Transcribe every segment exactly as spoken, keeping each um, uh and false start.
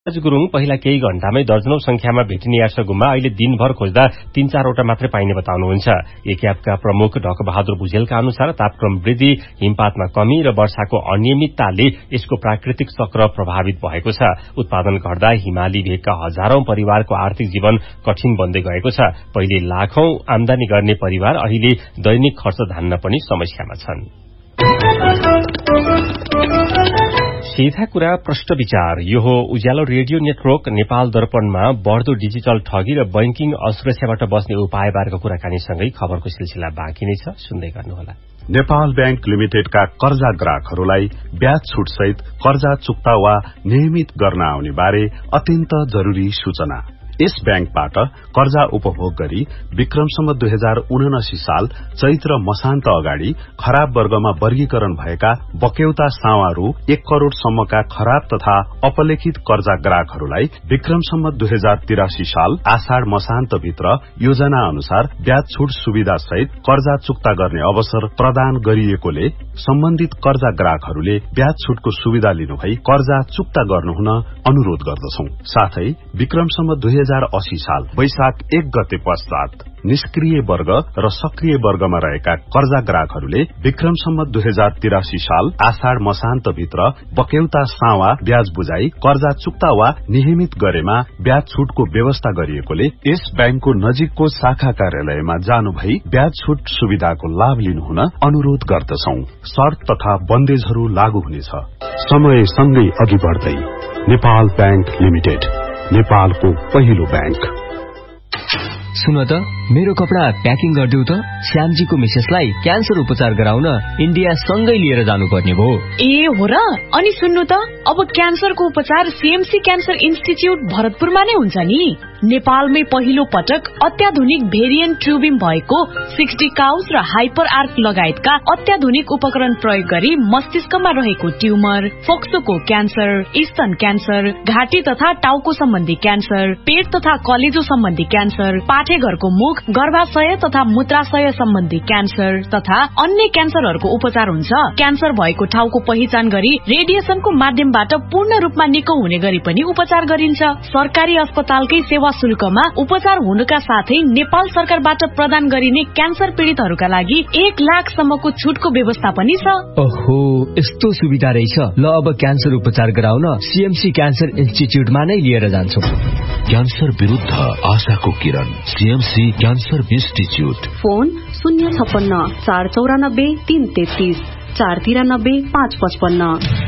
गुरुङ पहिला केही घण्टामै दर्जनौं संख्यामा भेटिने यार्सगुममा अहिले दिनभर खोज्दा तीन चारवटा मात्रै पाइने बताउनुहुन्छ। एक्यापका प्रमुख ढकबहादुर भुजेलका अनुसार तापक्रम वृद्धि, हिमपातमा कमी र वर्षाको अनियमितताले यसको प्राकृतिक चक्र प्रभावित भएको छ। उत्पादन घट्दा हिमाली भेगका हजारौं परिवारको आर्थिक जीवन कठिन बन्दै गएको छ। पहिले लाखौं आमदानी गर्ने परिवार अहिले दैनिक खर्च धान्न पनि समस्यामा छन्। सीधा कुरा प्रश्न विचार यो हो उज्यालो रेडियो नेटवर्क नेपाल दर्पणमा बढ़दो डिजिटल ठगी र बैंकिङ असुरक्षाबाट बस्ने उपायबारेको कुराकानीसँगै खबरको सिलसिला बाँकी नै छ, सुन्दै गर्नुहोला। नेपाल बैंक लिमिटेडका कर्जा ग्राहकहरूलाई ब्याज छुट सहित कर्जा चुक्ता वा नियमित गर्न आउने बारे अत्यन्त जरूरी सूचना। यस बैंकबाट कर्जा उपभोग गरी विक्रमसम्म दुई हजार उनासी साल चैत्र मसान्त अगाडि खराब वर्गमा वर्गीकरण भएका बक्यौता सावा रु एक करोड़ सम्मका खराब तथा अपलेखित कर्जा ग्राहकहरूलाई विक्रमसम्म दुई हजार तिरासी साल आषाढ़ मसान्त भित्र योजना अनुसार ब्याज छुट सुविधा सहित कर्जा चुक्ता गर्ने अवसर प्रदान गरिएकोले सम्बन्धित कर्जा ग्राहकहरूले ब्याज छुटको सुविधा लिनुभई कर्जा चुक्ता गर्नुहुन अनुरोध गर्दछौं। साथै विक्रमसम्म दुई हजार अस्सी साल वैशाख एक गते पश्चात निष्क्रिय वर्ग र सक्रिय वर्गमा रहेका कर्जा ग्राहकहरूले विक्रमसम्म दुई हजार तिरासी साल आषाढ़ मसान्त भित्र बक्यौता सावा ब्याज बुझाई कर्जा चुक्ता वा नियमित गरेमा ब्याज छुटको व्यवस्था गरिएकोले यस बैंकको नजिकको शाखा कार्यालयमा जानु भई ब्याज छुट सुविधाको लाभ लिनुहुन अनुरोध गर्दछौं। शर्त तथा बन्देजहरू लागू हुनेछ। समय सँगै अघि बढ्दै नेपाल बैंक लिमिटेड, नेपालको पहिलो बैंक। सुन त, मेरो कपडा प्याकिङ गरिदेऊ त। श्यामजीको मिसेसलाई क्यान्सर उपचार गराउन इन्डिया सँगै लिएर जानुपर्ने भयो। ए हो र? अनि सुन्नु त, अब क्यान्सरको उपचार सीएमसी क्यान्सर इन्स्टिच्युट भरतपुरमा नै हुन्छ नि। नेपालमै पहिलो पटक अत्याधुनिक भेरिएन्ट ट्युबिम भएको सिक्सटी काउस र हाइपर आर्क लगायतका अत्याधुनिक उपकरण प्रयोग गरी मस्तिष्कमा रहेको ट्युमर, फोक्सोको क्यान्सर, स्तन क्यान्सर, घाँटी तथा टाउको सम्बन्धी क्यान्सर, पेट तथा कलेजो सम्बन्धी क्यान्सर, पाठेघरको मुख, गर्भाशय तथा मूत्राशय सम्बन्धी क्यान्सर तथा अन्य क्यान्सरहरूको उपचार हुन्छ। क्यान्सर भएको ठाउँको पहिचान गरी रेडिएसनको माध्यमबाट पूर्ण रूपमा निको हुने गरी पनि उपचार गरिन्छ। सरकारी अस्पतालकै सेवा शुल्कमा उपचार हुनुका साथै नेपाल सरकारबाट प्रदान गरिने क्यान्सर पीड़ितहरूका लागि एक लाख सम्मको छुटको व्यवस्था पनि छ। ओहो, यस्तो सुविधा रहेछ। ल, अब क्यान्सर उपचार गराउन सीएमसी क्यान्सर इन्स्टिच्युटमा नै लिएर जान्छौं। क्यान्सर विरुद्ध आशाको किरण, सीएमसी क्यान्सर इन्स्टिच्युट। फोन शून्य छप्पन्न चार चौरानब्बे तीन तेत्तीस चार तिरानब्बे पाँच पचपन्न।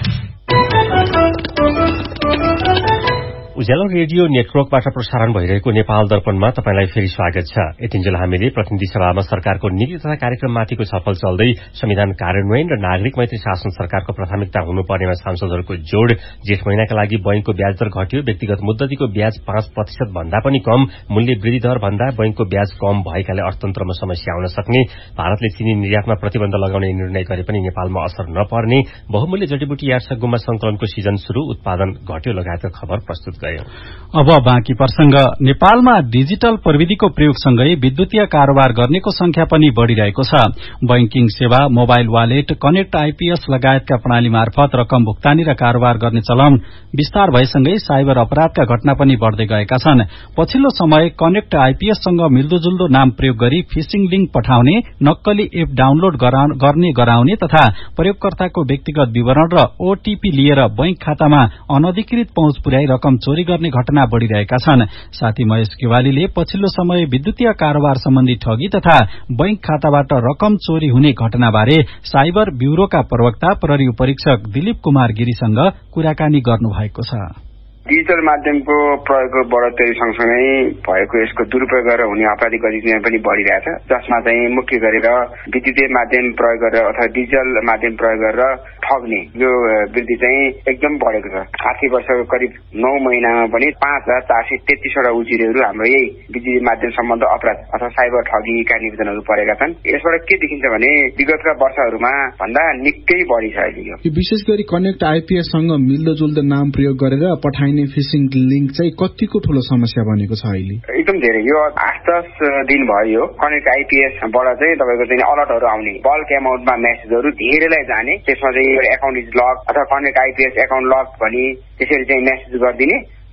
उज्यालो रेडियो नेटवर्कबाट प्रसारण भइरहेको नेपाल दर्पणमा तपाईलाई फेरि स्वागत छ। यतिन्जेल हामीले प्रतिनिधि सभामा सरकारको नीति तथा कार्यक्रममाथिको छलफल चल्दै संविधान कार्यान्वयन र नागरिक मैत्री शासन सरकारको प्राथमिकता हुनुपर्नेमा सांसदहरूको जोड़, जेठ महिनाका लागि बैंकको ब्याज दर घट्यो, व्यक्तिगत मुद्दतीको ब्याज पाँच प्रतिशत भन्दा पनि कम, मूल्य वृद्धि दर भन्दा बैंकको ब्याज कम भएकाले अर्थतन्त्रमा समस्या आउन सक्ने, भारतले चिनी निर्यातमा प्रतिबन्ध लगाउने निर्णय गरे पनि नेपालमा असर नपर्ने, बहुमूल्य जडीबुटी यार्सगुममा संकलनको सिजन शुरू, उत्पादन घट्यो लगायतका खबर प्रस्तुत गरे। अब बाँकी प्रसंग। नेपालमा डिजिटल प्रविधिको प्रयोगसँगै विद्युतीय कारोबार गर्नेको संख्या पनि बढ़िरहेको छ। बैंकिङ सेवा, मोबाइल वालेट, कनेक्ट आईपीएस लगायतका प्रणाली मार्फत रकम भुक्तानी र कारोबार गर्ने चलन विस्तार भएसँगै साइबर अपराधका घटना पनि बढ़दै गएका छन्। पछिल्लो समय कनेक्ट आईपीएससँग मिल्दोजुल्दो नाम प्रयोग गरी फिशिङ लिंक पठाउने, नक्कली एप डाउनलोड गर्ने गराउने तथा प्रयोगकर्ताको व्यक्तिगत विवरण र ओटीपी लिएर बैंक खातामा अनधिकृत पहुँच पुर्याई रकम चोरी गर्ने घटना बढ़िरहेका छन्। साथी महेश केवालीले पछिल्लो समय विद्युतीय कारोबार सम्बन्धी ठगी तथा बैंक खाताबाट रकम चोरी हुने घटनाबारे साइबर ब्यूरोका प्रवक्ता प्रहरी परीक्षक दिलीप कुमार गिरीसँग कुराकानी गर्नुभएको छ। डिजिटल माध्यमको प्रयोगको बढोत्तरी सँगसँगै भएको यसको दुरूपयोग गरेर हुने आपराधिक गतिविधि पनि बढ़िरहेछ, जसमा चाहिँ मुख्य गरेर विद्युतीय माध्यम प्रयोग गरेर अथवा डिजिटल माध्यम प्रयोग गरेर ठग्ने यो वृद्धि चाहिँ एकदम बढेको छ। आर्थिक वर्षको करिब नौ महिनामा पनि पाँच हजार चार सय तेत्तीसवटा उजुरीहरू हाम्रो यही विद्युतीय माध्यम सम्बन्ध अपराध अथवा साइबर ठगीका निवेदनहरू परेका छन्। यसबाट के देखिन्छ भने विगतका वर्षहरूमा भन्दा निकै बढी छ अहिले। यो विशेष गरी कनेक्ट आईपीएससँग मिल्दोजुल्दो नाम प्रयोग गरेर पठाइने फिशिङ लिंक चाहिँ कतिको ठूलो समस्या बनेको छ अहिले? एकदम धेरै। यो आठ दस दिन भयो कनेक्ट आईपीएसबाट चाहिँ तपाईँको चाहिँ अलर्टहरू आउने, बल्क एमाउन्टमा मेसेजहरू धेरैलाई जाने, त्यसमा चाहिँ एकाउन्ट इज लक अथवा कनेक्ट आईपीएस एकाउन्ट लक भनी त्यसरी चाहिँ मेसेज गरिदिने